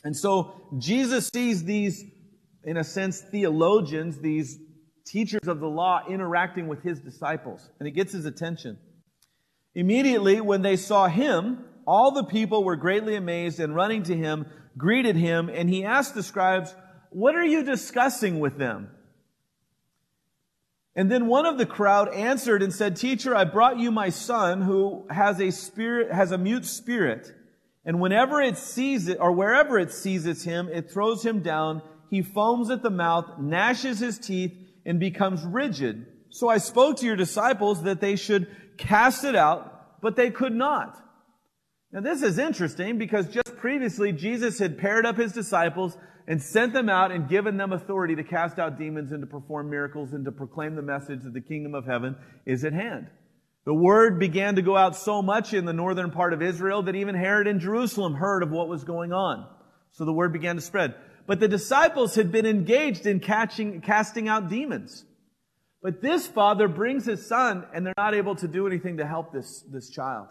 And so Jesus sees these, in a sense, theologians, these teachers of the law interacting with his disciples, and it gets his attention. Immediately, when they saw him, all the people were greatly amazed and running to him, greeted him, and he asked the scribes, "What are you discussing with them?" And then one of the crowd answered and said, "Teacher, I brought you my son who has a mute spirit. And whenever it sees it, or wherever it seizes him, it throws him down. He foams at the mouth, gnashes his teeth, and becomes rigid. So I spoke to your disciples that they should cast it out, but they could not." Now this is interesting because just previously Jesus had paired up his disciples and sent them out and given them authority to cast out demons and to perform miracles and to proclaim the message that the kingdom of heaven is at hand. The word began to go out so much in the northern part of Israel that even Herod in Jerusalem heard of what was going on. So the word began to spread. But the disciples had been engaged in casting out demons. But this father brings his son, and they're not able to do anything to help this child.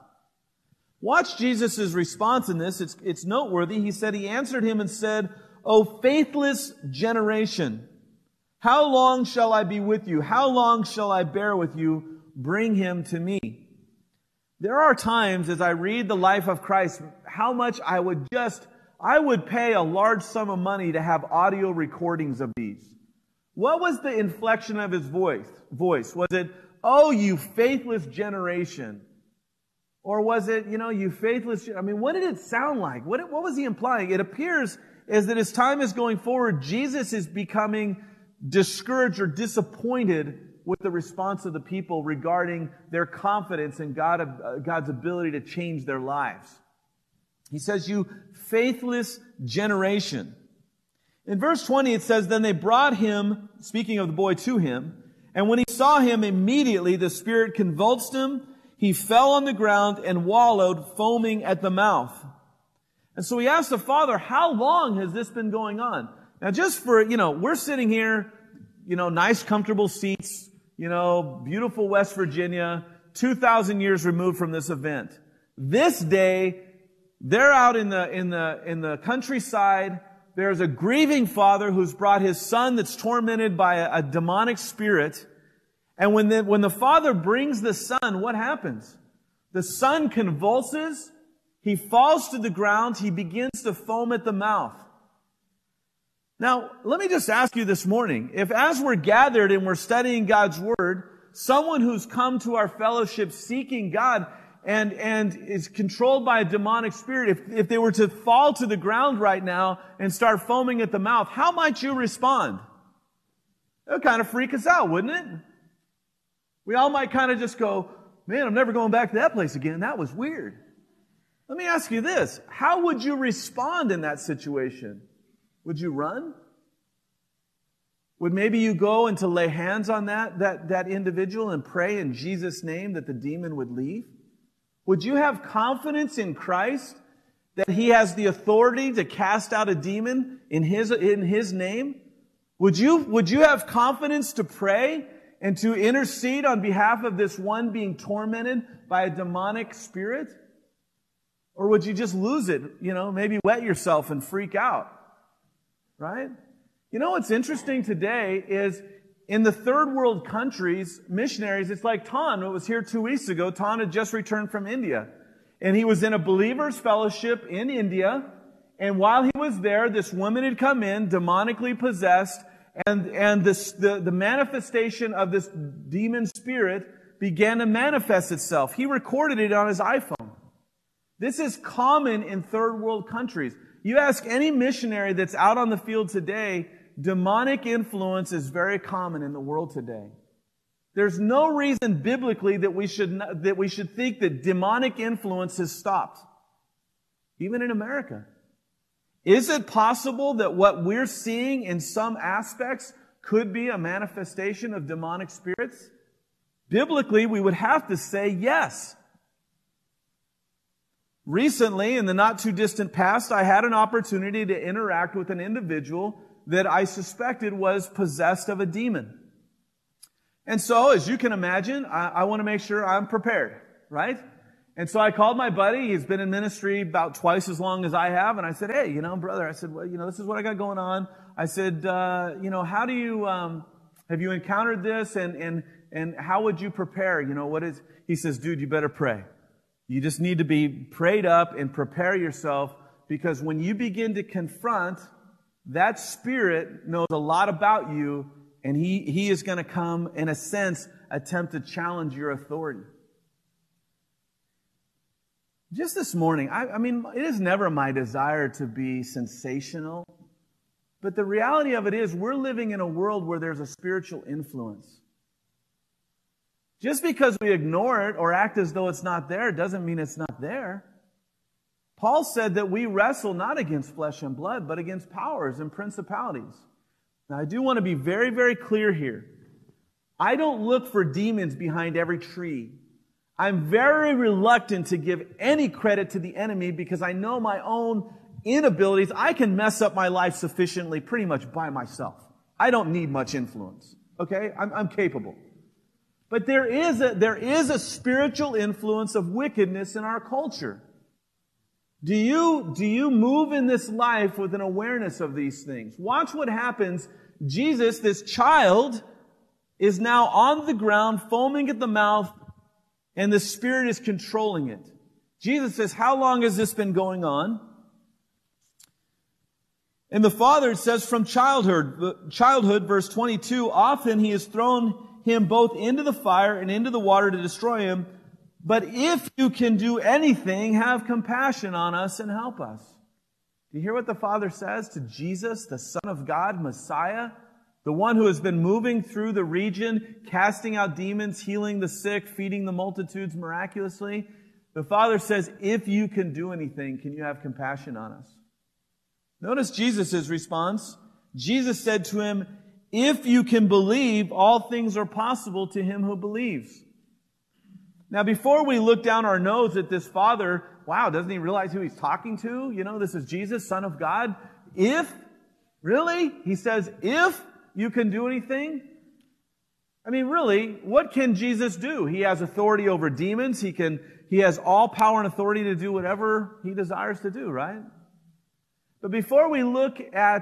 Watch Jesus' response in this. It's noteworthy. He said, he answered him and said, "O faithless generation, how long shall I be with you? How long shall I bear with you? Bring him to me." There are times as I read the life of Christ, how much I would pay a large sum of money to have audio recordings of these. What was the inflection of his voice? Was it, "Oh, you faithless generation"? Or was it, "You faithless"? What did it sound like? What was he implying? It appears as that as time is going forward, Jesus is becoming discouraged or disappointed with the response of the people regarding their confidence in God's ability to change their lives. He says, "You faithless generation." In verse 20 it says, "Then they brought him," speaking of the boy, "to him. And when he saw him, immediately the spirit convulsed him. He fell on the ground and wallowed, foaming at the mouth." And so he asked the father, "How long has this been going on?" Now just for, we're sitting here, nice comfortable seats, beautiful West Virginia, 2,000 years removed from this event. This day, they're out in the countryside. There's a grieving father who's brought his son that's tormented by a demonic spirit. And when the father brings the son, what happens? The son convulses. He falls to the ground. He begins to foam at the mouth. Now, let me just ask you this morning, if as we're gathered and we're studying God's Word, someone who's come to our fellowship seeking God and is controlled by a demonic spirit, if they were to fall to the ground right now and start foaming at the mouth, how might you respond? It would kind of freak us out, wouldn't it? We all might kind of just go, "Man, I'm never going back to that place again. That was weird." Let me ask you this. How would you respond in that situation? Would you run? Would maybe you go and to lay hands on that individual and pray in Jesus' name that the demon would leave? Would you have confidence in Christ that He has the authority to cast out a demon in His name? Would you have confidence to pray and to intercede on behalf of this one being tormented by a demonic spirit? Or would you just lose it, maybe wet yourself and freak out? Right? What's interesting today is in the third world countries, missionaries, it's like Ton, who was here 2 weeks ago. Ton had just returned from India. And he was in a believer's fellowship in India. And while he was there, this woman had come in, demonically possessed, and the manifestation of this demon spirit began to manifest itself. He recorded it on his iPhone. This is common in third world countries. You ask any missionary that's out on the field today, demonic influence is very common in the world today. There's no reason biblically that we should think that demonic influence has stopped, even in America. Is it possible that what we're seeing in some aspects could be a manifestation of demonic spirits? Biblically, we would have to say yes. Recently, in the not too distant past, I had an opportunity to interact with an individual that I suspected was possessed of a demon. And so, as you can imagine, I want to make sure I'm prepared, right? And so I called my buddy. He's been in ministry about twice as long as I have. And I said, hey, brother, I said, well, this is what I got going on. I said, how do you, have you encountered this? And how would you prepare? He says, dude, you better pray. You just need to be prayed up and prepare yourself, because when you begin to confront, that spirit knows a lot about you, and he is going to come, in a sense, attempt to challenge your authority. Just this morning, it is never my desire to be sensational, but the reality of it is we're living in a world where there's a spiritual influence. Just because we ignore it or act as though it's not there doesn't mean it's not there. Paul said that we wrestle not against flesh and blood, but against powers and principalities. Now, I do want to be very, very clear here. I don't look for demons behind every tree. I'm very reluctant to give any credit to the enemy, because I know my own inabilities. I can mess up my life sufficiently pretty much by myself. I don't need much influence. Okay? I'm capable. But there is a spiritual influence of wickedness in our culture. Do you move in this life with an awareness of these things? Watch what happens. Jesus, this child, is now on the ground, foaming at the mouth, and the Spirit is controlling it. Jesus says, how long has this been going on? And the Father says, from childhood, verse 22, often He has thrown him both into the fire and into the water to destroy him. But if you can do anything, have compassion on us and help us. Do you hear what the Father says to Jesus, the Son of God, Messiah? The one who has been moving through the region, casting out demons, healing the sick, feeding the multitudes miraculously. The Father says, if you can do anything, can you have compassion on us? Notice Jesus' response. Jesus said to him, if you can believe, all things are possible to him who believes. Now, before we look down our nose at this Father, wow, doesn't he realize who he's talking to? This is Jesus, Son of God. Really? He says, if you can do anything? Really, what can Jesus do? He has authority over demons. He has all power and authority to do whatever He desires to do, right? But before we look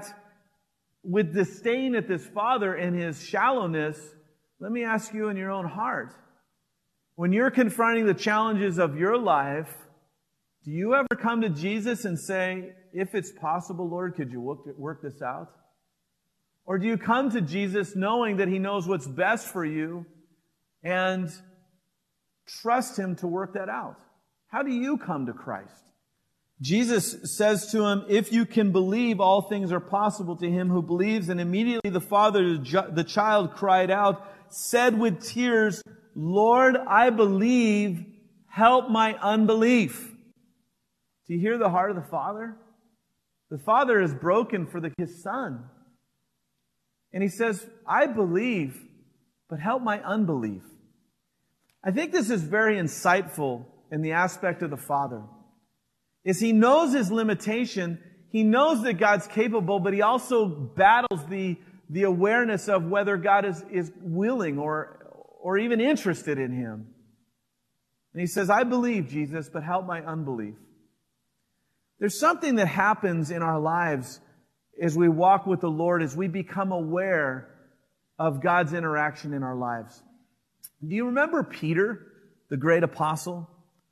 with disdain at this Father and His shallowness, let me ask you in your own heart, when you're confronting the challenges of your life, do you ever come to Jesus and say, if it's possible, Lord, could you work this out? Or do you come to Jesus knowing that He knows what's best for you and trust Him to work that out? How do you come to Christ? Jesus says to him, if you can believe, all things are possible to him who believes. And immediately the father, the child cried out, said with tears, Lord, I believe, help my unbelief. Do you hear the heart of the Father? The Father is broken for His Son. And He says, I believe, but help my unbelief. I think this is very insightful in the aspect of the Father. Is He knows His limitation. He knows that God's capable, but He also battles the awareness of whether God is willing or even interested in him. And He says, I believe, Jesus, but help my unbelief. There's something that happens in our lives as we walk with the Lord, as we become aware of God's interaction in our lives. Do you remember Peter, the great apostle?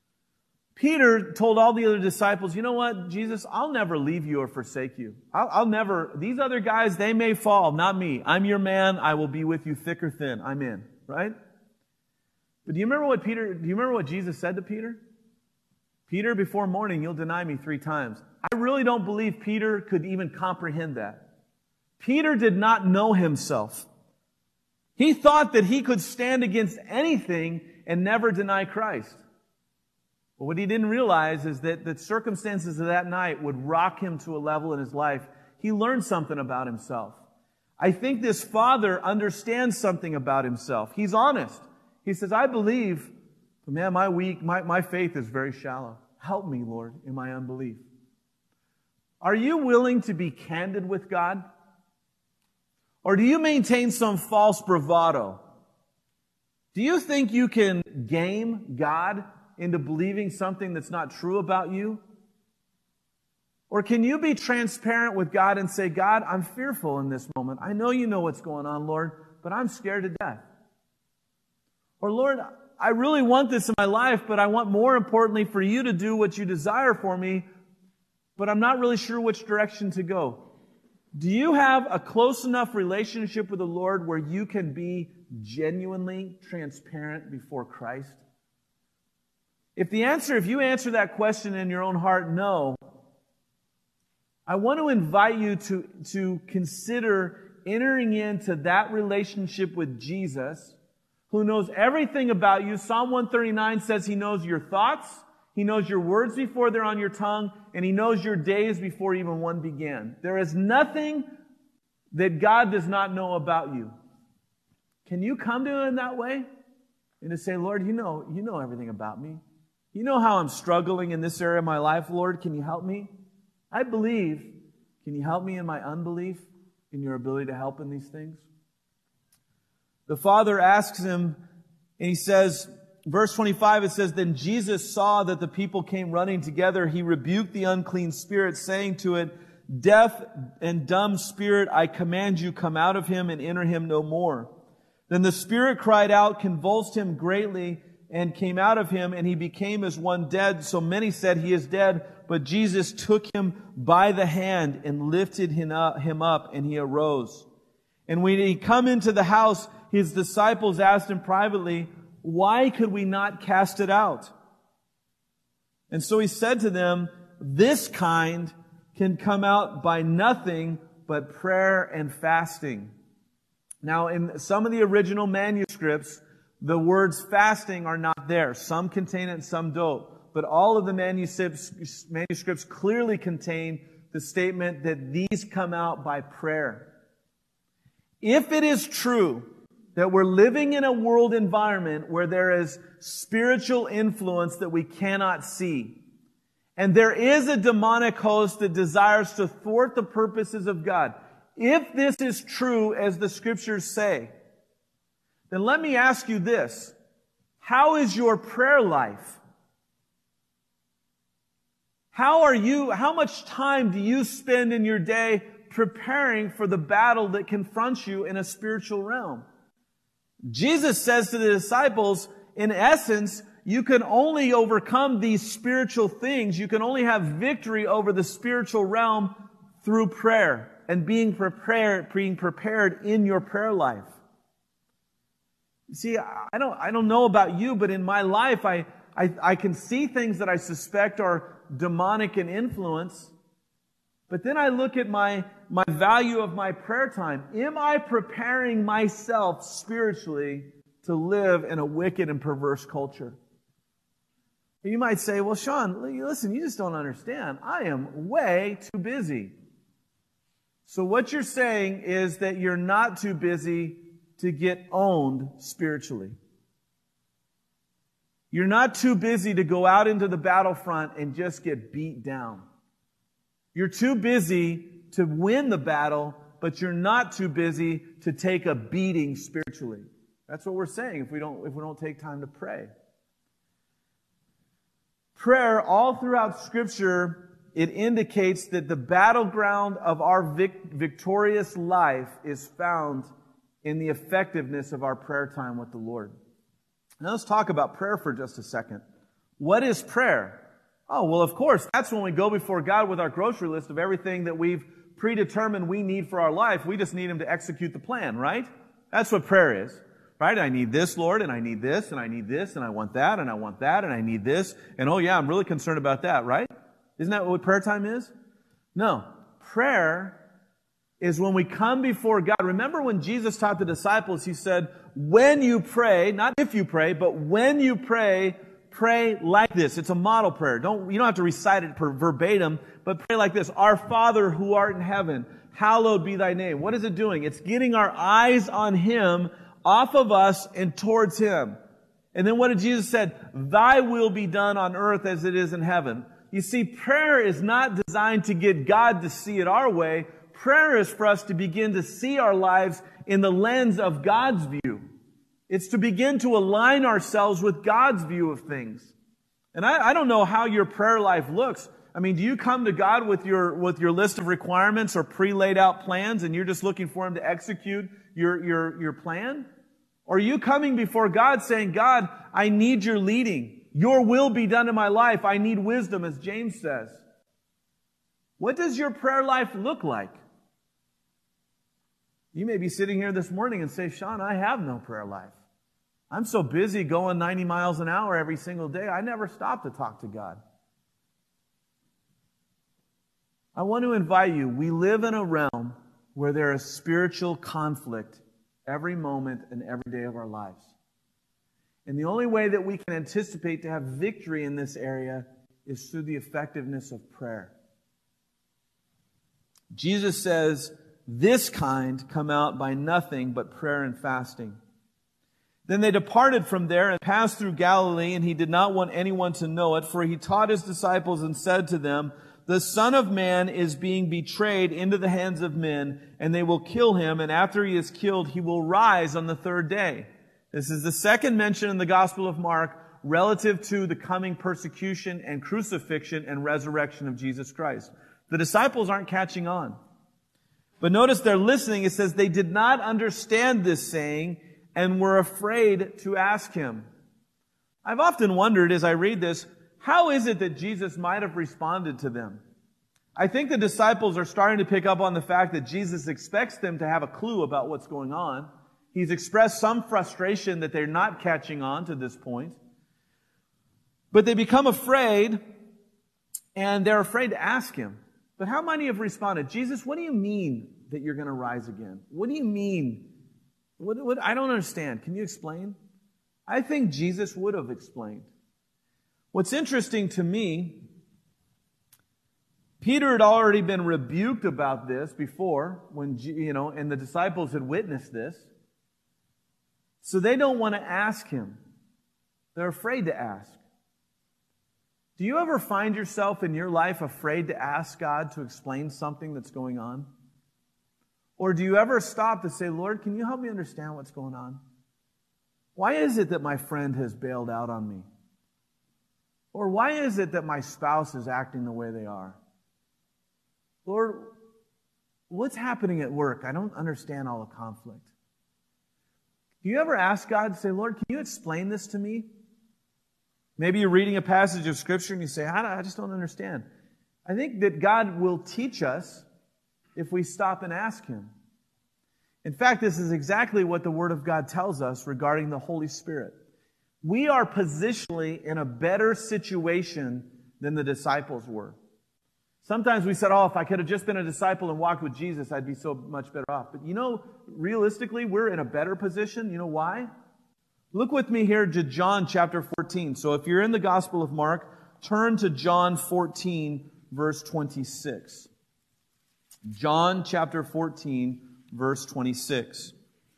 Peter told all the other disciples, you know what, Jesus, I'll never leave you or forsake you. I'll never, these other guys, they may fall, not me. I'm your man. I will be with you thick or thin. I'm in, right? But do you remember what Jesus said to Peter? Peter, before morning, you'll deny me 3 times. I really don't believe Peter could even comprehend that. Peter did not know himself. He thought that he could stand against anything and never deny Christ. But what he didn't realize is that the circumstances of that night would rock him to a level in his life. He learned something about himself. I think this father understands something about himself. He's honest. He says, I believe, but man, my faith is very shallow. Help me, Lord, in my unbelief. Are you willing to be candid with God? Or do you maintain some false bravado? Do you think you can game God into believing something that's not true about you? Or can you be transparent with God and say, God, I'm fearful in this moment. I know you know what's going on, Lord, but I'm scared to death. Or Lord, I really want this in my life, but I want more importantly for you to do what you desire for me, but I'm not really sure which direction to go. Do you have a close enough relationship with the Lord where you can be genuinely transparent before Christ? If you answer that question in your own heart, no, I want to invite you to consider entering into that relationship with Jesus, who knows everything about you. Psalm 139 says He knows your thoughts, He knows your words before they're on your tongue, and He knows your days before even one began. There is nothing that God does not know about you. Can you come to Him in that way? And to say, Lord, you know everything about me. You know how I'm struggling in this area of my life, Lord. Can you help me? I believe. Can you help me in my unbelief, in your ability to help in these things? The Father asks him, and he says, verse 25, it says, Then Jesus saw that the people came running together. He rebuked the unclean spirit, saying to it, Deaf and dumb spirit, I command you, come out of him and enter him no more. Then the spirit cried out, convulsed him greatly, and came out of him, and he became as one dead. So many said, He is dead. But Jesus took him by the hand and lifted him up, and he arose. And when he come into the house, his disciples asked him privately, Why could we not cast it out? And so he said to them, This kind can come out by nothing but prayer and fasting. Now, in some of the original manuscripts, the words fasting are not there. Some contain it and some don't. But all of the manuscripts clearly contain the statement that these come out by prayer. If it is true that we're living in a world environment where there is spiritual influence that we cannot see, and there is a demonic host that desires to thwart the purposes of God, if this is true as the Scriptures say, then let me ask you this. How is your prayer life? How much time do you spend in your day preparing for the battle that confronts you in a spiritual realm? Jesus says to the disciples, in essence, you can only overcome these spiritual things. You can only have victory over the spiritual realm through prayer and being prepared in your prayer life. See, I don't know about you, but in my life, I can see things that I suspect are demonic in influence. But then I look at my value of my prayer time. Am I preparing myself spiritually to live in a wicked and perverse culture? You might say, well, Sean, listen, you just don't understand. I am way too busy. So what you're saying is that you're not too busy to get owned spiritually. You're not too busy to go out into the battlefront and just get beat down. You're too busy to win the battle, but you're not too busy to take a beating spiritually. That's what we're saying if we don't take time to pray. Prayer, all throughout Scripture, it indicates that the battleground of our victorious life is found in the effectiveness of our prayer time with the Lord. Now let's talk about prayer for just a second. What is prayer? Oh, well, of course, that's when we go before God with our grocery list of everything that we've predetermined we need for our life. We just need Him to execute the plan, right? That's what prayer is, right? I need this, Lord, and I need this, and I need this, and I want that, and I want that, and I need this, and oh yeah, I'm really concerned about that, right? Isn't that what prayer time is? No. Prayer is when we come before God. Remember when Jesus taught the disciples, He said, when you pray, not if you pray, but when you pray, pray like this. It's a model prayer. You don't have to recite it verbatim, but pray like this. Our Father who art in heaven, hallowed be thy name. What is it doing? It's getting our eyes on Him, off of us and towards Him. And then what did Jesus said? Thy will be done on earth as it is in heaven. You see, prayer is not designed to get God to see it our way. Prayer is for us to begin to see our lives in the lens of God's view. It's to begin to align ourselves with God's view of things. And I don't know how your prayer life looks. I mean, do you come to God with your list of requirements or pre-laid out plans and you're just looking for Him to execute your plan? Or are you coming before God saying, God, I need your leading. Your will be done in my life. I need wisdom, as James says. What does your prayer life look like? You may be sitting here this morning and say, Sean, I have no prayer life. I'm so busy going 90 miles an hour every single day, I never stop to talk to God. I want to invite you. We live in a realm where there is spiritual conflict every moment and every day of our lives. And the only way that we can anticipate to have victory in this area is through the effectiveness of prayer. Jesus says, this kind come out by nothing but prayer and fasting. Then they departed from there and passed through Galilee, and He did not want anyone to know it, for He taught His disciples and said to them, the Son of Man is being betrayed into the hands of men, and they will kill Him, and after He is killed, He will rise on the third day. This is the second mention in the Gospel of Mark relative to the coming persecution and crucifixion and resurrection of Jesus Christ. The disciples aren't catching on. But notice they're listening. It says they did not understand this saying and were afraid to ask Him. I've often wondered as I read this, how is it that Jesus might have responded to them? I think the disciples are starting to pick up on the fact that Jesus expects them to have a clue about what's going on. He's expressed some frustration that they're not catching on to this point. But they become afraid, and they're afraid to ask Him. But how many have responded, Jesus, what do you mean that you're going to rise again? What do you mean? I don't understand. Can you explain? I think Jesus would have explained. What's interesting to me, Peter had already been rebuked about this before, when, and the disciples had witnessed this. So they don't want to ask Him. They're afraid to ask. Do you ever find yourself in your life afraid to ask God to explain something that's going on? Or do you ever stop to say, Lord, can you help me understand what's going on? Why is it that my friend has bailed out on me? Or why is it that my spouse is acting the way they are? Lord, what's happening at work? I don't understand all the conflict. Do you ever ask God to say, Lord, can you explain this to me? Maybe you're reading a passage of Scripture and you say, I just don't understand. I think that God will teach us if we stop and ask Him. In fact, this is exactly what the Word of God tells us regarding the Holy Spirit. We are positionally in a better situation than the disciples were. Sometimes we said, if I could have just been a disciple and walked with Jesus, I'd be so much better off. But realistically, we're in a better position. You know why? Look with me here to John chapter 14. So if you're in the Gospel of Mark, turn to John 14, verse 26. John chapter 14, verse 26.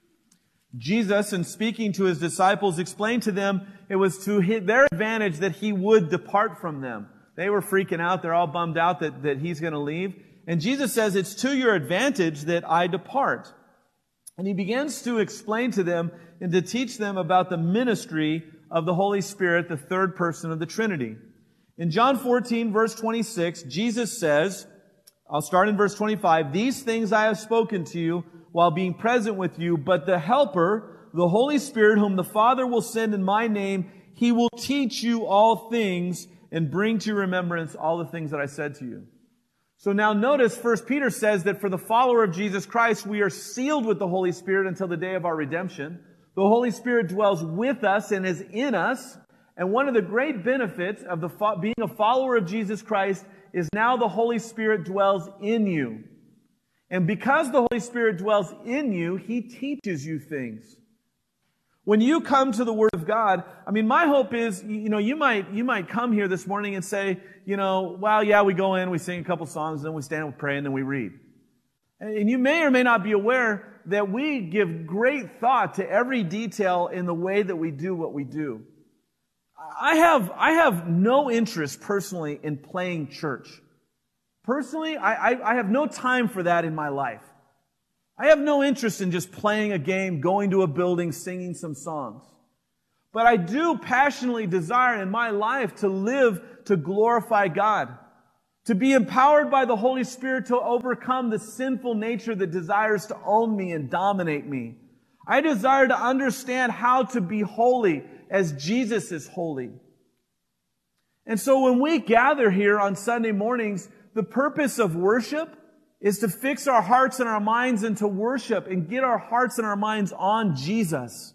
Jesus, in speaking to His disciples, explained to them it was to their advantage that He would depart from them. They were freaking out. They're all bummed out that He's going to leave. And Jesus says, it's to your advantage that I depart. And He begins to explain to them and to teach them about the ministry of the Holy Spirit, the third person of the Trinity. In John 14, verse 26, Jesus says, I'll start in verse 25, these things I have spoken to you while being present with you, but the Helper, the Holy Spirit, whom the Father will send in my name, He will teach you all things and bring to your remembrance all the things that I said to you. So now notice 1 Peter says that for the follower of Jesus Christ, we are sealed with the Holy Spirit until the day of our redemption. The Holy Spirit dwells with us and is in us. And one of the great benefits of being a follower of Jesus Christ is now the Holy Spirit dwells in you. And because the Holy Spirit dwells in you, He teaches you things. When you come to the Word of God, my hope is, you might come here this morning and say, we go in, we sing a couple songs, then we stand and pray, and then we read. And you may or may not be aware that we give great thought to every detail in the way that we do what we do. I have no interest personally in playing church. Personally, I have no time for that in my life. I have no interest in just playing a game, going to a building, singing some songs. But I do passionately desire in my life to live to glorify God, to be empowered by the Holy Spirit to overcome the sinful nature that desires to own me and dominate me. I desire to understand how to be holy as Jesus is holy. And so when we gather here on Sunday mornings, the purpose of worship is to fix our hearts and our minds into worship and get our hearts and our minds on Jesus.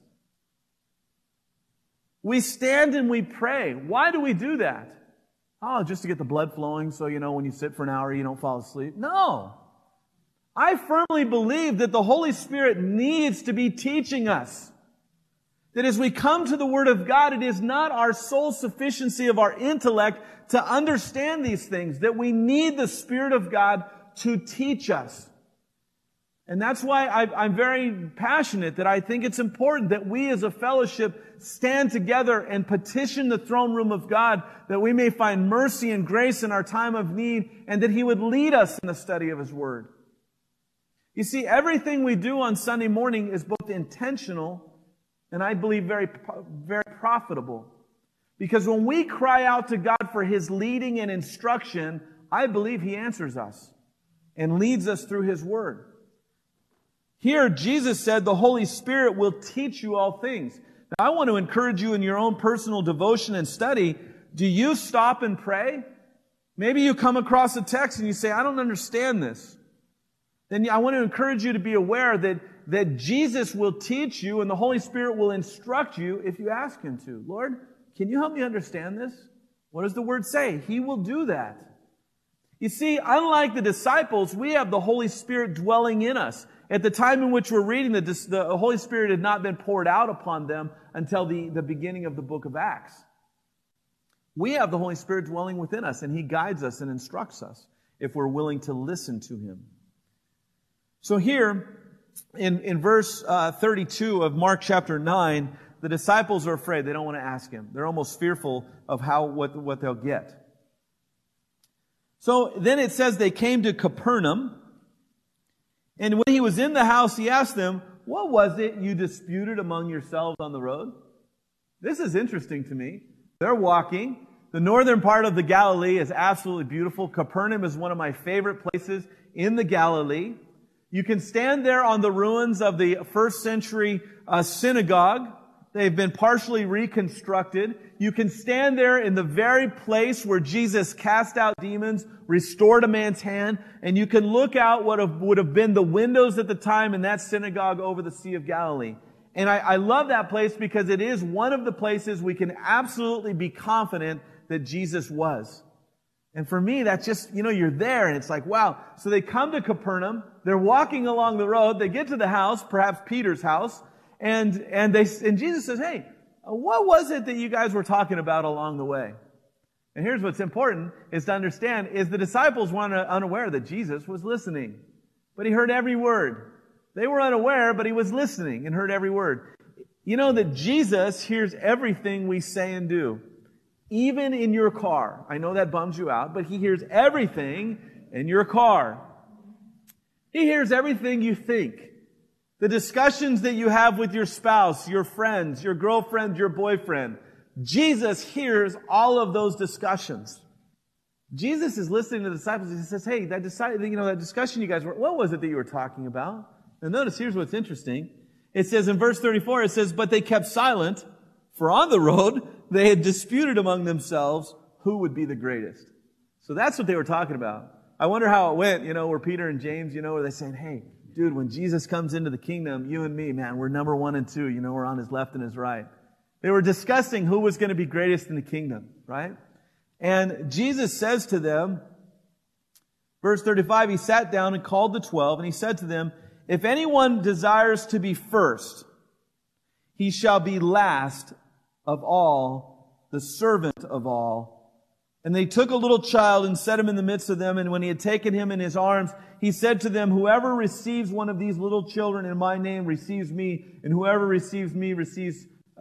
We stand and we pray. Why do we do that? Oh, just to get the blood flowing so, when you sit for an hour, you don't fall asleep. No. I firmly believe that the Holy Spirit needs to be teaching us. That as we come to the Word of God, it is not our sole sufficiency of our intellect to understand these things, that we need the Spirit of God to teach us. And that's why I'm very passionate that I think it's important that we as a fellowship stand together and petition the throne room of God that we may find mercy and grace in our time of need and that He would lead us in the study of His Word. You see, everything we do on Sunday morning is both intentional and I believe very, very profitable. Because when we cry out to God for His leading and instruction, I believe He answers us and leads us through His Word. Here, Jesus said the Holy Spirit will teach you all things. Now, I want to encourage you in your own personal devotion and study. Do you stop and pray? Maybe you come across a text and you say, I don't understand this. Then I want to encourage you to be aware that Jesus will teach you and the Holy Spirit will instruct you if you ask Him to. Lord, can you help me understand this? What does the Word say? He will do that. You see, unlike the disciples, we have the Holy Spirit dwelling in us. At the time in which we're reading, the Holy Spirit had not been poured out upon them until the beginning of the book of Acts. We have the Holy Spirit dwelling within us, and He guides us and instructs us if we're willing to listen to Him. So here, in verse 32 of Mark chapter 9, the disciples are afraid. They don't want to ask Him. They're almost fearful of what they'll get. So then it says they came to Capernaum. And when He was in the house, He asked them, what was it you disputed among yourselves on the road? This is interesting to me. They're walking. The northern part of the Galilee is absolutely beautiful. Capernaum is one of my favorite places in the Galilee. You can stand there on the ruins of the first century synagogue. They've been partially reconstructed. You can stand there in the very place where Jesus cast out demons, restored a man's hand, and you can look out what would have been the windows at the time in that synagogue over the Sea of Galilee. And I love that place because it is one of the places we can absolutely be confident that Jesus was. And for me, that's just, you're there and it's like, wow. So they come to Capernaum. They're walking along the road. They get to the house, perhaps Peter's house. And Jesus says, hey, what was it that you guys were talking about along the way? And here's what's important is to understand is the disciples were unaware that Jesus was listening. But He heard every word. They were unaware, but He was listening and heard every word. You know that Jesus hears everything we say and do. Even in your car. I know that bums you out, but He hears everything in your car. He hears everything you think. The discussions that you have with your spouse, your friends, your girlfriend, your boyfriend. Jesus hears all of those discussions. Jesus is listening to the disciples. He says, hey, that discussion you guys were, what was it that you were talking about? And notice, here's what's interesting. It says in verse 34, it says, but they kept silent, for on the road they had disputed among themselves who would be the greatest. So that's what they were talking about. I wonder how it went, where Peter and James, where they're saying, hey, dude, when Jesus comes into the kingdom, you and me, man, we're number 1 and 2. We're on His left and His right. They were discussing who was going to be greatest in the kingdom, right? And Jesus says to them, verse 35, He sat down and called the 12, and He said to them, if anyone desires to be first, he shall be last of all, the servant of all. And they took a little child and set him in the midst of them. And when He had taken him in His arms, He said to them, whoever receives one of these little children in my name receives me. And whoever receives me receives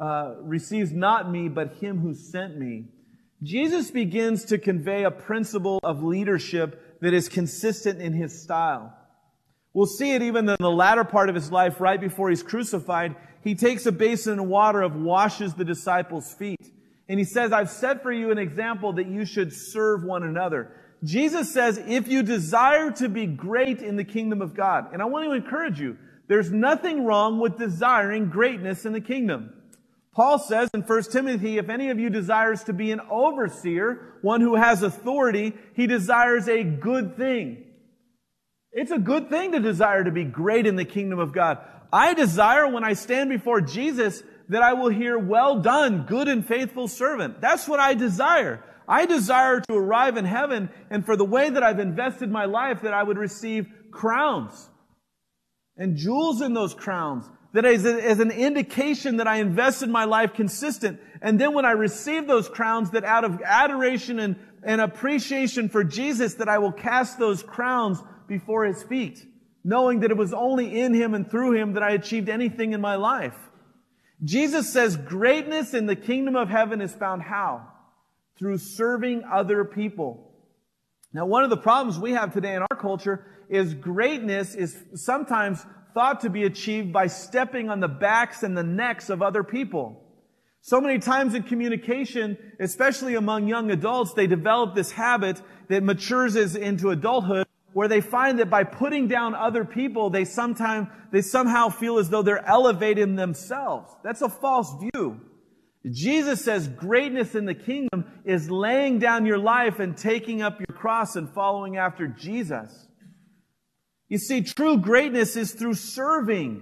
not me, but Him who sent me. Jesus begins to convey a principle of leadership that is consistent in His style. We'll see it even in the latter part of his life, right before he's crucified. He takes a basin of water and washes the disciples' feet. And he says, I've set for you an example that you should serve one another. Jesus says, if you desire to be great in the kingdom of God, and I want to encourage you, there's nothing wrong with desiring greatness in the kingdom. Paul says in 1 Timothy, if any of you desires to be an overseer, one who has authority, he desires a good thing. It's a good thing to desire to be great in the kingdom of God. I desire when I stand before Jesus that I will hear, well done, good and faithful servant. That's what I desire. I desire to arrive in heaven, and for the way that I've invested my life, that I would receive crowns and jewels in those crowns. That is as an indication that I invested my life consistent. And then when I receive those crowns, that out of adoration and appreciation for Jesus, that I will cast those crowns before His feet, knowing that it was only in Him and through Him that I achieved anything in my life. Jesus says greatness in the kingdom of heaven is found how? Through serving other people. Now, one of the problems we have today in our culture is greatness is sometimes thought to be achieved by stepping on the backs and the necks of other people. So many times in communication, especially among young adults, they develop this habit that matures into adulthood, where they find that by putting down other people, they somehow feel as though they're elevating themselves. That's a false view. Jesus says greatness in the kingdom is laying down your life and taking up your cross and following after Jesus. You see, true greatness is through serving.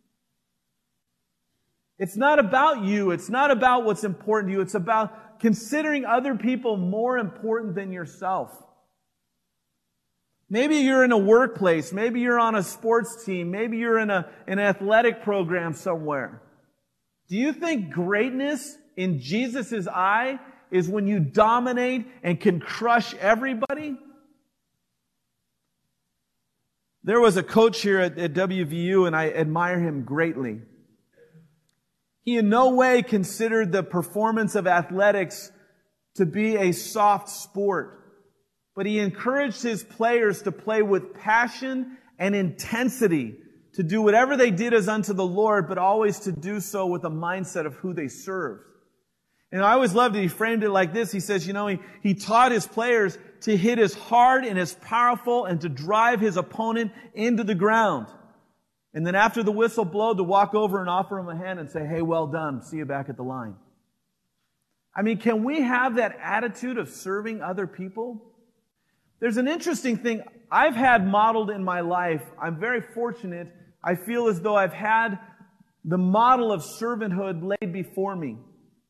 It's not about you. It's not about what's important to you. It's about considering other people more important than yourself. Maybe you're in a workplace. Maybe you're on a sports team. Maybe you're in an athletic program somewhere. Do you think greatness in Jesus' eye is when you dominate and can crush everybody? There was a coach here at WVU, and I admire him greatly. He in no way considered the performance of athletics to be a soft sport, but he encouraged his players to play with passion and intensity, to do whatever they did as unto the Lord, but always to do so with a mindset of who they served. And I always loved it. He framed it like this. He says, he taught his players to hit as hard and as powerful and to drive his opponent into the ground. And then after the whistle blowed, to walk over and offer him a hand and say, hey, well done. See you back at the line. I mean, can we have that attitude of serving other people? There's an interesting thing I've had modeled in my life. I'm very fortunate. I feel as though I've had the model of servanthood laid before me.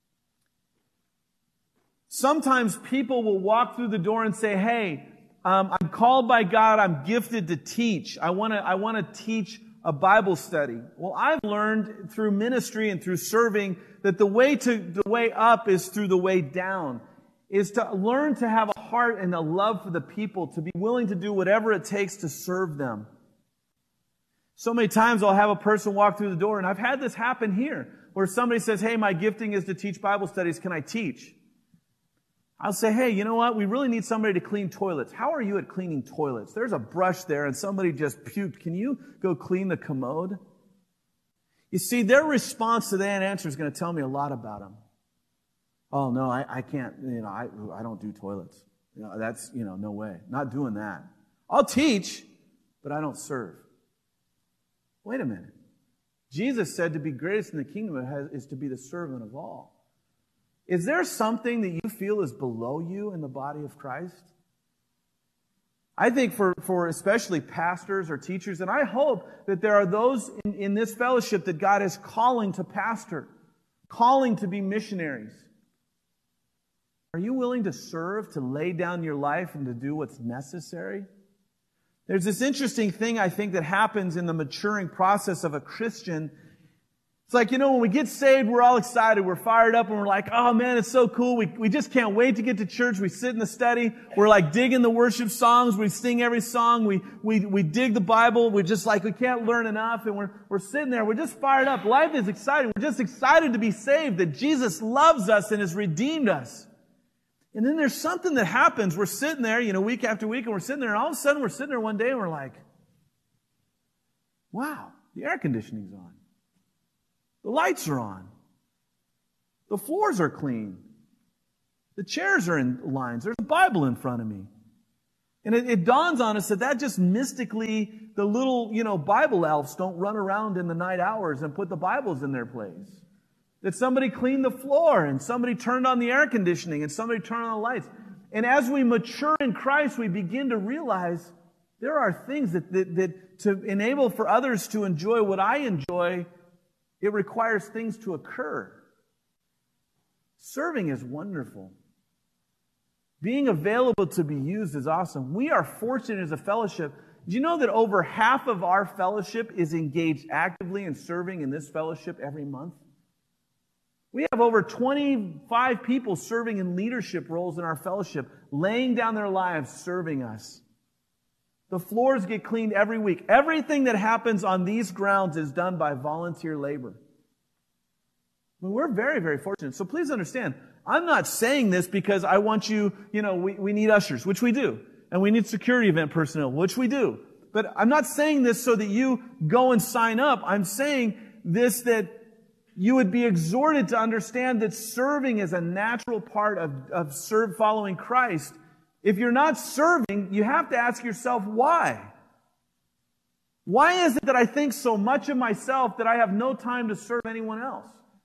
Sometimes people will walk through the door and say, hey, I'm called by God. I'm gifted to teach. I want to teach a Bible study. Well, I've learned through ministry and through serving that the way up is through the way down, is to learn to have a heart and a love for the people, to be willing to do whatever it takes to serve them. So many times I'll have a person walk through the door, and I've had this happen here, where somebody says, hey, my gifting is to teach Bible studies. Can I teach? I'll say, hey, you know what? We really need somebody to clean toilets. How are you at cleaning toilets? There's a brush there and somebody just puked. Can you go clean the commode? You see, their response to that answer is going to tell me a lot about them. Oh, no, I can't, I don't do toilets. That's, no way. Not doing that. I'll teach, but I don't serve. Wait a minute. Jesus said to be greatest in the kingdom is to be the servant of all. Is there something that you feel is below you in the body of Christ? I think for especially pastors or teachers, and I hope that there are those in this fellowship that God is calling to pastor, calling to be missionaries. Are you willing to serve, to lay down your life, and to do what's necessary? There's this interesting thing, I think, that happens in the maturing process of a Christian. It's like, when we get saved, we're all excited. We're fired up and we're like, oh man, it's so cool. We just can't wait to get to church. We sit in the study. We're like digging the worship songs. We sing every song. We dig the Bible. We're just like, we can't learn enough. And we're sitting there. We're just fired up. Life is exciting. We're just excited to be saved, that Jesus loves us and has redeemed us. And then there's something that happens. We're sitting there, week after week, and we're sitting there, and all of a sudden we're sitting there one day and we're like, Wow, the air conditioning's on. The lights are on. The floors are clean. The chairs are in lines. There's a Bible in front of me. And it dawns on us that just mystically, the little, Bible elves don't run around in the night hours and put the Bibles in their place. That somebody cleaned the floor and somebody turned on the air conditioning and somebody turned on the lights. And as we mature in Christ, we begin to realize there are things that to enable for others to enjoy what I enjoy, it requires things to occur. Serving is wonderful. Being available to be used is awesome. We are fortunate as a fellowship. Do you know that over half of our fellowship is engaged actively in serving in this fellowship every month? We have over 25 people serving in leadership roles in our fellowship, laying down their lives serving us. The floors get cleaned every week. Everything that happens on these grounds is done by volunteer labor. We're very, very fortunate. So please understand, I'm not saying this because I want you, we need ushers, which we do. And we need security event personnel, which we do. But I'm not saying this so that you go and sign up. I'm saying this that you would be exhorted to understand that serving is a natural part of following Christ. If you're not serving, you have to ask yourself, why? Why is it that I think so much of myself that I have no time to serve anyone else?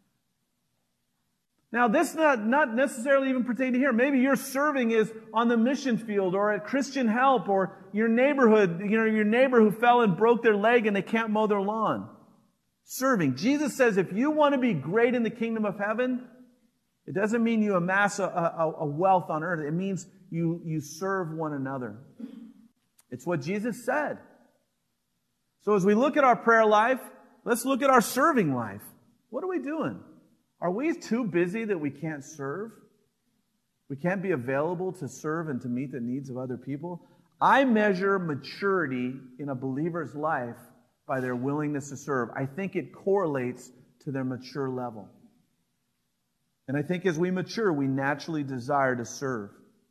Now, this not necessarily even pertain to here. Maybe your serving is on the mission field or at Christian Help or your neighborhood, your neighbor who fell and broke their leg and they can't mow their lawn. Serving. Jesus says if you want to be great in the kingdom of heaven, it doesn't mean you amass a wealth on earth. It means you serve one another. It's what Jesus said. So as we look at our prayer life, let's look at our serving life. What are we doing? Are we too busy that we can't serve? We can't be available to serve and to meet the needs of other people? I measure maturity in a believer's life by their willingness to serve. I think it correlates to their mature level. And I think as we mature, we naturally desire to serve.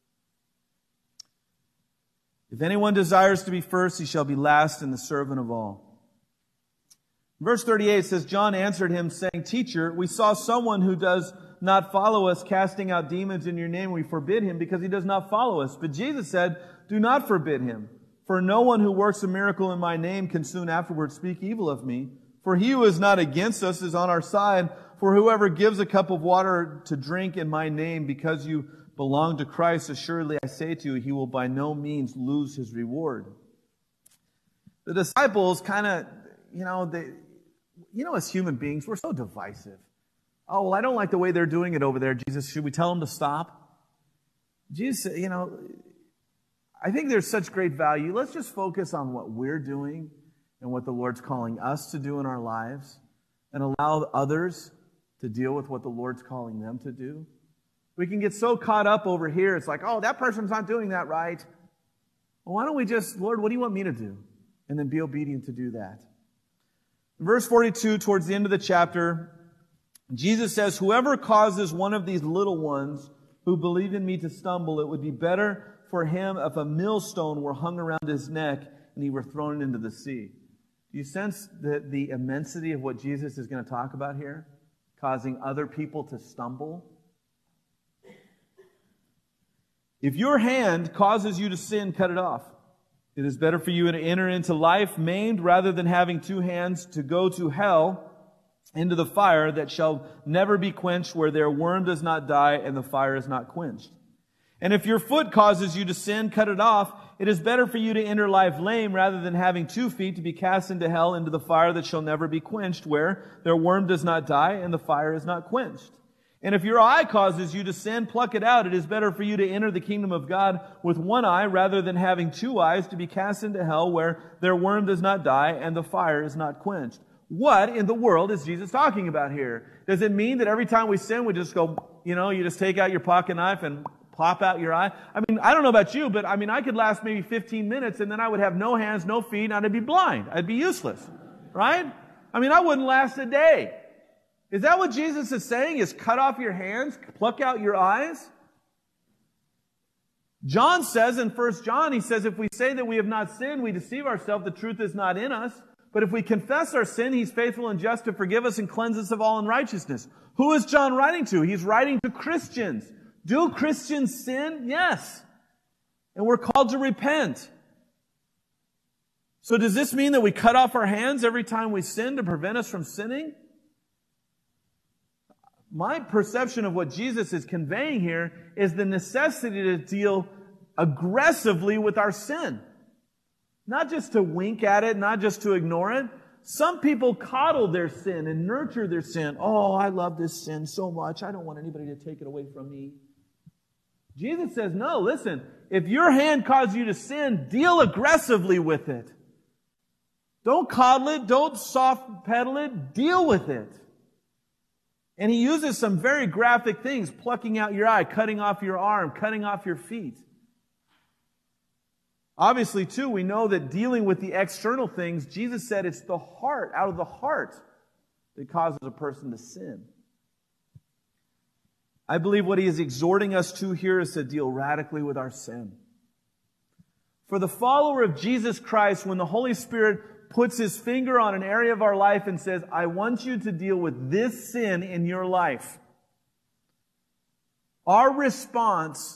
If anyone desires to be first, he shall be last and the servant of all. Verse 38 says, John answered him, saying, Teacher, we saw someone who does not follow us casting out demons in your name. We forbid him because he does not follow us. But Jesus said, Do not forbid him. For no one who works a miracle in my name can soon afterwards speak evil of me. For he who is not against us is on our side. For whoever gives a cup of water to drink in my name because you belong to Christ, assuredly I say to you, he will by no means lose his reward. The disciples kind of, as human beings, we're so divisive. Oh, well, I don't like the way they're doing it over there, Jesus. Should we tell them to stop? Jesus, I think there's such great value. Let's just focus on what we're doing and what the Lord's calling us to do in our lives and allow others to deal with what the Lord's calling them to do. We can get so caught up over here. It's like, oh, that person's not doing that right. Well, why don't we just, Lord, what do you want me to do? And then be obedient to do that. Verse 42, towards the end of the chapter, Jesus says, Whoever causes one of these little ones who believe in me to stumble, it would be better for him if a millstone were hung around his neck and he were thrown into the sea. Do you sense the immensity of what Jesus is going to talk about here? Causing other people to stumble? If your hand causes you to sin, cut it off. It is better for you to enter into life maimed rather than having two hands to go to hell, into the fire that shall never be quenched, where their worm does not die and the fire is not quenched. And if your foot causes you to sin, cut it off. It is better for you to enter life lame rather than having 2 feet to be cast into hell, into the fire that shall never be quenched, where their worm does not die and the fire is not quenched. And if your eye causes you to sin, pluck it out. It is better for you to enter the kingdom of God with one eye rather than having 2 eyes to be cast into hell, where their worm does not die and the fire is not quenched. What in the world is Jesus talking about here? Does it mean that every time we sin, we just go, you just take out your pocket knife and pop out your eye? I mean, I don't know about you, but I could last maybe 15 minutes and then I would have no hands, no feet, and I'd be blind. I'd be useless. Right? I wouldn't last a day. Is that what Jesus is saying? Is cut off your hands, pluck out your eyes? John says in 1 John, he says, if we say that we have not sinned, we deceive ourselves, the truth is not in us. But if we confess our sin, He's faithful and just to forgive us and cleanse us of all unrighteousness. Who is John writing to? He's writing to Christians. Do Christians sin? Yes. And we're called to repent. So does this mean that we cut off our hands every time we sin to prevent us from sinning? My perception of what Jesus is conveying here is the necessity to deal aggressively with our sin. Not just to wink at it, not just to ignore it. Some people coddle their sin and nurture their sin. Oh, I love this sin so much. I don't want anybody to take it away from me. Jesus says, no, listen, if your hand causes you to sin, deal aggressively with it. Don't coddle it. Don't soft pedal it. Deal with it. And He uses some very graphic things, plucking out your eye, cutting off your arm, cutting off your feet. Obviously, too, we know that dealing with the external things, Jesus said it's the heart, out of the heart, that causes a person to sin. I believe what He is exhorting us to here is to deal radically with our sin. For the follower of Jesus Christ, when the Holy Spirit puts His finger on an area of our life and says, I want you to deal with this sin in your life, our response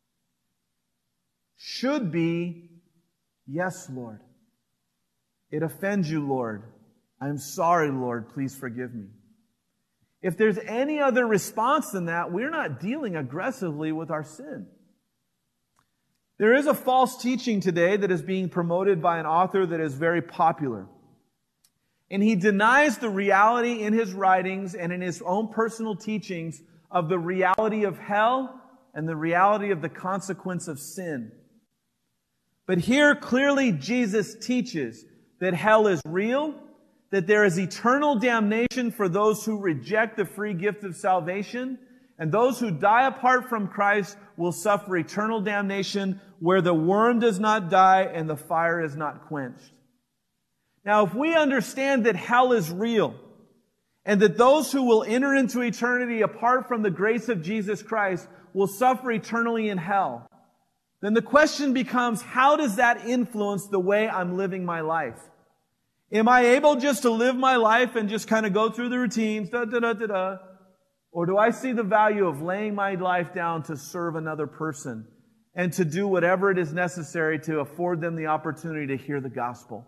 should be, yes, Lord. It offends you, Lord. I'm sorry, Lord. Please forgive me. If there's any other response than that, we're not dealing aggressively with our sin. There is a false teaching today that is being promoted by an author that is very popular. And he denies the reality in his writings and in his own personal teachings of the reality of hell and the reality of the consequence of sin. But here clearly Jesus teaches that hell is real, that there is eternal damnation for those who reject the free gift of salvation, and those who die apart from Christ will suffer eternal damnation where the worm does not die and the fire is not quenched. Now, if we understand that hell is real, and that those who will enter into eternity apart from the grace of Jesus Christ will suffer eternally in hell, then the question becomes, how does that influence the way I'm living my life? Am I able just to live my life and just kind of go through the routines, or do I see the value of laying my life down to serve another person and to do whatever it is necessary to afford them the opportunity to hear the gospel?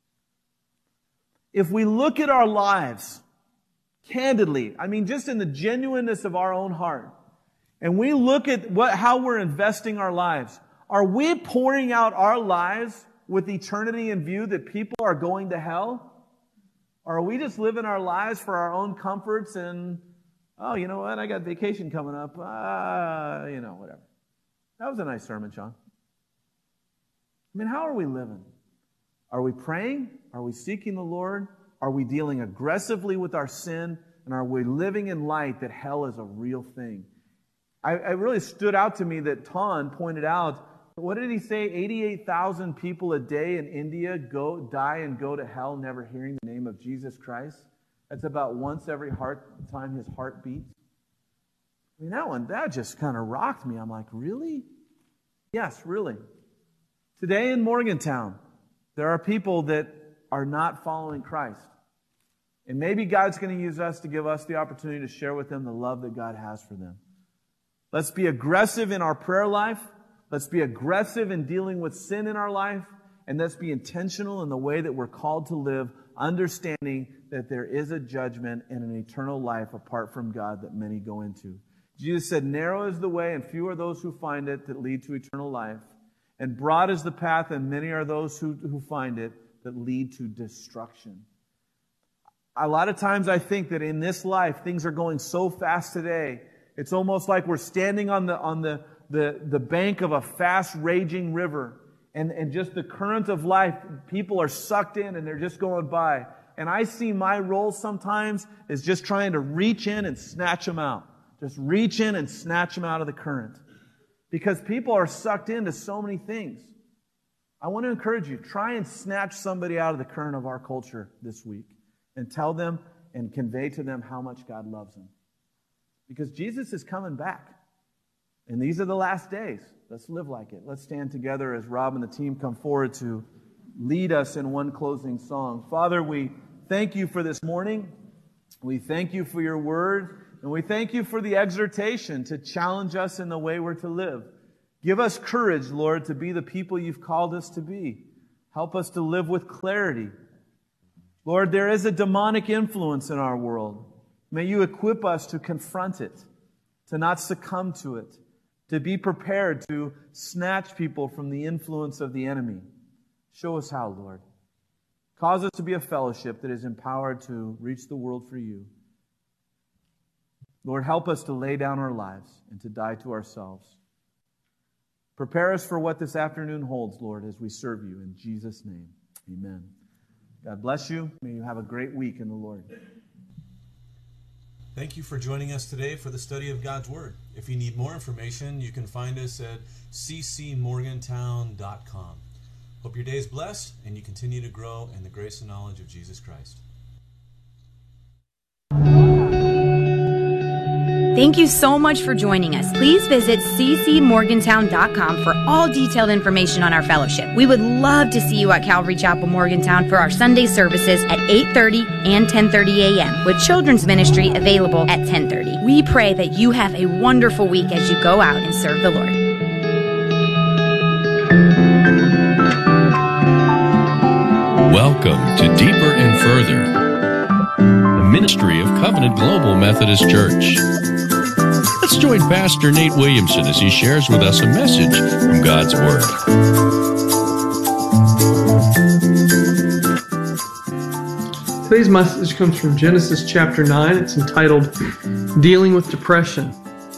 If we look at our lives candidly, I mean just in the genuineness of our own heart, and we look at how we're investing our lives, are we pouring out our lives with eternity in view that people are going to hell? Or are we just living our lives for our own comforts and, oh, you know what, I got vacation coming up, whatever. That was a nice sermon, Sean. I mean, how are we living? Are we praying? Are we seeking the Lord? Are we dealing aggressively with our sin? And are we living in light that hell is a real thing? It really stood out to me that Ton pointed out, what did he say? 88,000 people a day in India die and go to hell never hearing the name of Jesus Christ. That's about once every time his heart beats. I mean, that just kind of rocked me. I'm like, really? Yes, really. Today in Morgantown, there are people that are not following Christ. And maybe God's going to use us to give us the opportunity to share with them the love that God has for them. Let's be aggressive in our prayer life. Let's be aggressive in dealing with sin in our life. And let's be intentional in the way that we're called to live, understanding that there is a judgment and an eternal life apart from God that many go into. Jesus said, narrow is the way and few are those who find it that lead to eternal life. And broad is the path and many are those who find it that lead to destruction. A lot of times I think that in this life, things are going so fast today. It's almost like we're standing on the bank of a fast raging river, and just the current of life, people are sucked in and they're just going by. And I see my role sometimes is just trying to reach in and snatch them out. Just reach in and snatch them out of the current. Because people are sucked into so many things. I want to encourage you, try and snatch somebody out of the current of our culture this week and tell them and convey to them how much God loves them. Because Jesus is coming back. And these are the last days. Let's live like it. Let's stand together as Rob and the team come forward to lead us in one closing song. Father, we thank you for this morning. We thank you for your word. And we thank you for the exhortation to challenge us in the way we're to live. Give us courage, Lord, to be the people you've called us to be. Help us to live with clarity. Lord, there is a demonic influence in our world. May you equip us to confront it, to not succumb to it, to be prepared to snatch people from the influence of the enemy. Show us how, Lord. Cause us to be a fellowship that is empowered to reach the world for you. Lord, help us to lay down our lives and to die to ourselves. Prepare us for what this afternoon holds, Lord, as we serve you. In Jesus' name, amen. God bless you. May you have a great week in the Lord. Thank you for joining us today for the study of God's Word. If you need more information, you can find us at ccmorgantown.com. Hope your day is blessed and you continue to grow in the grace and knowledge of Jesus Christ. Thank you so much for joining us. Please visit ccmorgantown.com for all detailed information on our fellowship. We would love to see you at Calvary Chapel Morgantown for our Sunday services at 8:30 and 10:30 a.m. with children's ministry available at 10:30. We pray that you have a wonderful week as you go out and serve the Lord. Welcome to Deeper and Further, a ministry of Covenant Global Methodist Church. Let's join Pastor Nate Williamson as he shares with us a message from God's Word. Today's message comes from Genesis chapter 9. It's entitled, Dealing with Depression.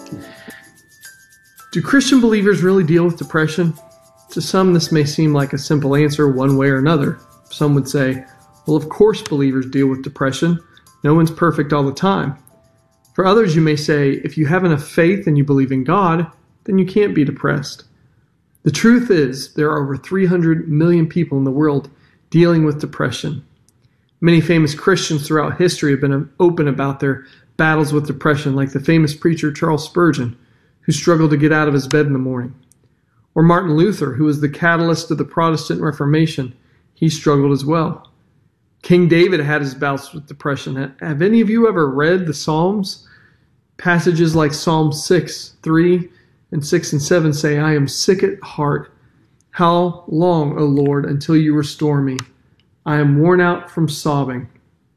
Do Christian believers really deal with depression? To some, this may seem like a simple answer one way or another. Some would say, well, of course believers deal with depression. No one's perfect all the time. For others, you may say, if you have enough faith and you believe in God, then you can't be depressed. The truth is, there are over 300 million people in the world dealing with depression. Many famous Christians throughout history have been open about their battles with depression, like the famous preacher Charles Spurgeon, who struggled to get out of his bed in the morning. Or Martin Luther, who was the catalyst of the Protestant Reformation. He struggled as well. King David had his bouts with depression. Have any of you ever read the Psalms? Passages like Psalm 6, 3, and 6 and 7 say, I am sick at heart. How long, O Lord, until you restore me? I am worn out from sobbing.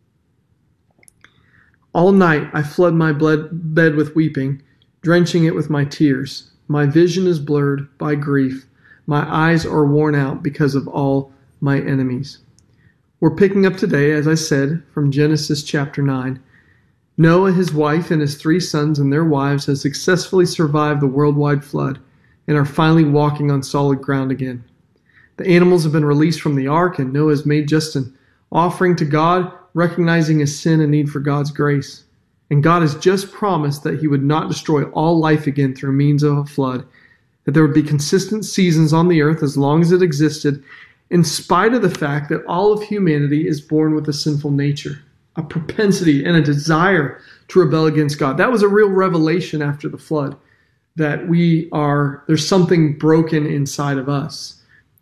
All night I flood my bed with weeping, drenching it with my tears. My vision is blurred by grief. My eyes are worn out because of all my enemies. We're picking up today, as I said, from Genesis chapter 9. Noah, his wife, and his 3 sons and their wives have successfully survived the worldwide flood and are finally walking on solid ground again. The animals have been released from the ark, and Noah has made just an offering to God, recognizing his sin and need for God's grace. And God has just promised that he would not destroy all life again through means of a flood, that there would be consistent seasons on the earth as long as it existed, in spite of the fact that all of humanity is born with a sinful nature, a propensity and a desire to rebel against God. That was a real revelation after the flood, that there's something broken inside of us,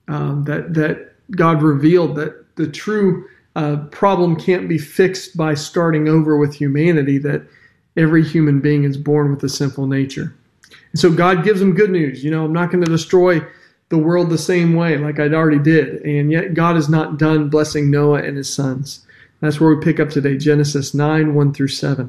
that God revealed that the true problem can't be fixed by starting over with humanity, that every human being is born with a sinful nature. And so God gives them good news. I'm not going to destroy the world the same way like I'd already did. And yet God is not done blessing Noah and his sons. That's where we pick up today, Genesis 9, 1 through 7.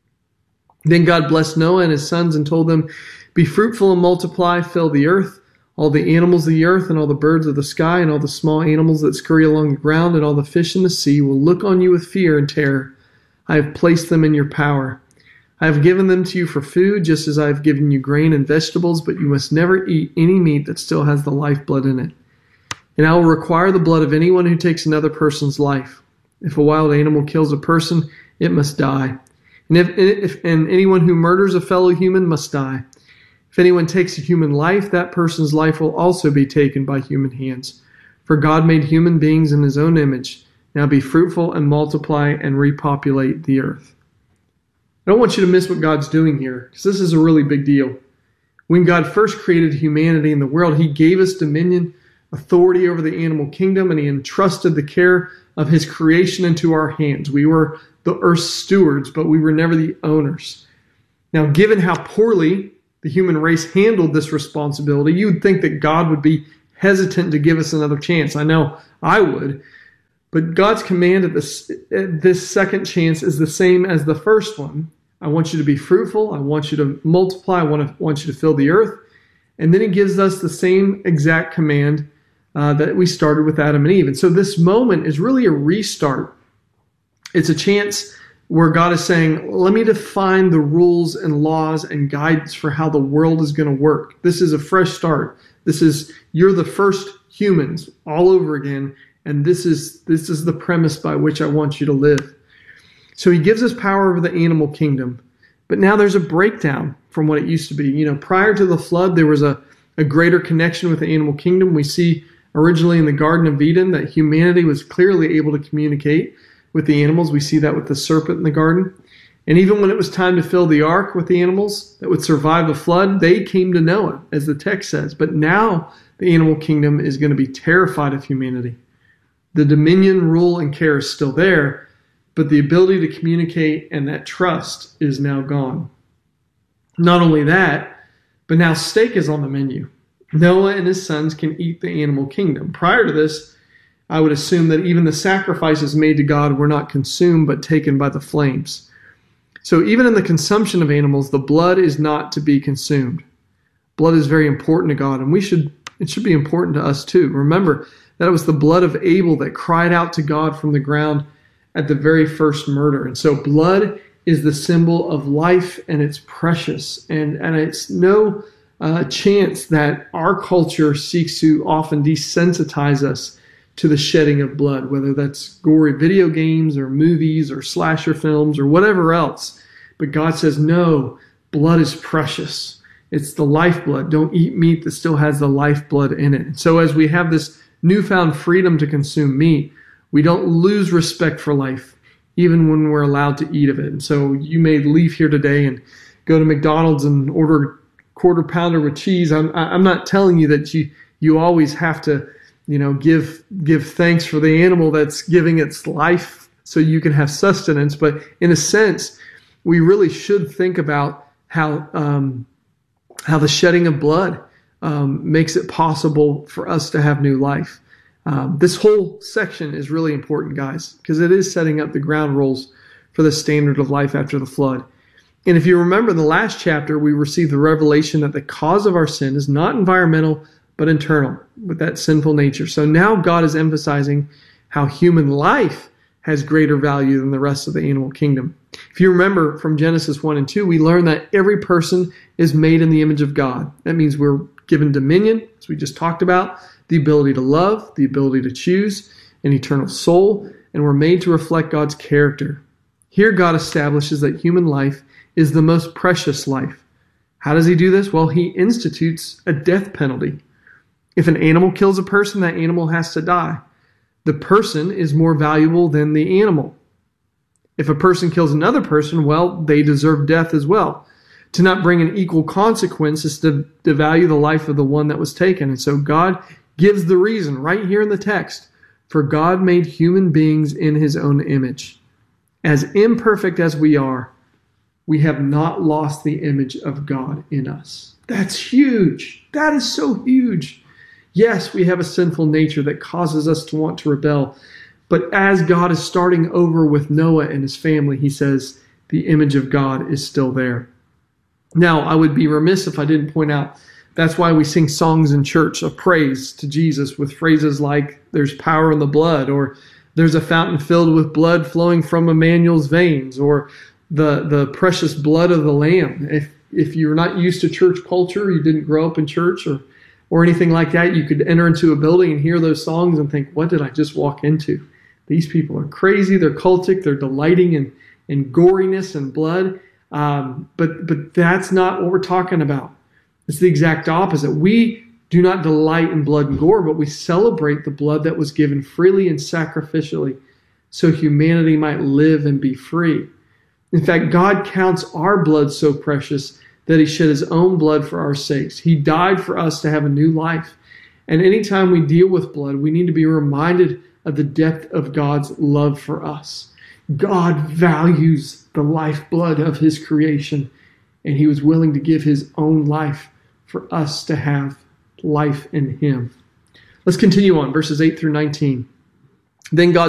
Then God blessed Noah and his sons and told them, be fruitful and multiply, fill the earth. All the animals of the earth and all the birds of the sky and all the small animals that scurry along the ground and all the fish in the sea will look on you with fear and terror. I have placed them in your power. I have given them to you for food, just as I have given you grain and vegetables, but you must never eat any meat that still has the lifeblood in it. And I will require the blood of anyone who takes another person's life. If a wild animal kills a person, it must die. And if anyone who murders a fellow human must die. If anyone takes a human life, that person's life will also be taken by human hands. For God made human beings in his own image. Now be fruitful and multiply and repopulate the earth. I don't want you to miss what God's doing here, because this is a really big deal. When God first created humanity in the world, he gave us dominion authority over the animal kingdom, and he entrusted the care of his creation into our hands. We were the earth's stewards, but we were never the owners. Now, given how poorly the human race handled this responsibility, you would think that God would be hesitant to give us another chance. I know I would. But God's command at this second chance is the same as the first one. I want you to be fruitful. I want you to multiply. I want you to fill the earth. And then he gives us the same exact command that we started with Adam and Eve. And so this moment is really a restart. It's a chance where God is saying, let me define the rules and laws and guidance for how the world is going to work. This is a fresh start. You're the first humans all over again. And this is the premise by which I want you to live. So he gives us power over the animal kingdom. But now there's a breakdown from what it used to be. Prior to the flood, there was a greater connection with the animal kingdom. We see originally in the Garden of Eden that humanity was clearly able to communicate with the animals. We see that with the serpent in the garden. And even when it was time to fill the ark with the animals that would survive the flood, they came to Noah, as the text says. But now the animal kingdom is going to be terrified of humanity. The dominion, rule, and care is still there, but the ability to communicate and that trust is now gone. Not only that, but now steak is on the menu. Noah and his sons can eat the animal kingdom. Prior to this, I would assume that even the sacrifices made to God were not consumed but taken by the flames. So even in the consumption of animals, the blood is not to be consumed. Blood is very important to God, and it should be important to us too. Remember that it was the blood of Abel that cried out to God from the ground at the very first murder. And so blood is the symbol of life, and it's precious. And it's no chance that our culture seeks to often desensitize us to the shedding of blood, whether that's gory video games or movies or slasher films or whatever else. But God says, no, blood is precious. It's the lifeblood. Don't eat meat that still has the lifeblood in it. And so as we have this newfound freedom to consume meat, we don't lose respect for life, even when we're allowed to eat of it. And so you may leave here today and go to McDonald's and order a quarter pounder with cheese. I'm not telling you that you always have to, give thanks for the animal that's giving its life so you can have sustenance. But in a sense, we really should think about how the shedding of blood makes it possible for us to have new life. This whole section is really important, guys, because it is setting up the ground rules for the standard of life after the flood. And if you remember in the last chapter, we received the revelation that the cause of our sin is not environmental, but internal, with that sinful nature. So now God is emphasizing how human life has greater value than the rest of the animal kingdom. If you remember from Genesis 1 and 2, we learn that every person is made in the image of God. That means we're given dominion, as we just talked about, the ability to love, the ability to choose, an eternal soul, and we're made to reflect God's character. Here God establishes that human life is the most precious life. How does he do this? Well, he institutes a death penalty. If an animal kills a person, that animal has to die. The person is more valuable than the animal. If a person kills another person, well, they deserve death as well. To not bring an equal consequence is to devalue the life of the one that was taken. And so God gives the reason right here in the text. For God made human beings in his own image. As imperfect as we are, we have not lost the image of God in us. That's huge. That is so huge. Yes, we have a sinful nature that causes us to want to rebel. But as God is starting over with Noah and his family, he says the image of God is still there. Now, I would be remiss if I didn't point out that's why we sing songs in church of praise to Jesus with phrases like, there's power in the blood, or there's a fountain filled with blood flowing from Emmanuel's veins, or the precious blood of the Lamb. If you're not used to church culture, you didn't grow up in church or anything like that, you could enter into a building and hear those songs and think, what did I just walk into? These people are crazy, they're cultic, they're delighting in goriness and blood. But that's not what we're talking about. It's the exact opposite. We do not delight in blood and gore, but we celebrate the blood that was given freely and sacrificially so humanity might live and be free. In fact, God counts our blood so precious that he shed his own blood for our sakes. He died for us to have a new life. And anytime we deal with blood, we need to be reminded of the depth of God's love for us. God values the lifeblood of his creation, and he was willing to give his own life for us to have life in him. Let's continue on, verses 8 through 19. Then God